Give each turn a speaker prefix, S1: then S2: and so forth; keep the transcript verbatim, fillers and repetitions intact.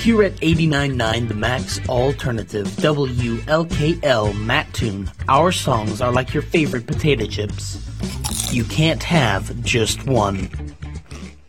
S1: Here at eighty-nine point nine The Max Alternative, W L K L Matt Tune, our songs are like your favorite potato chips. You can't have just one.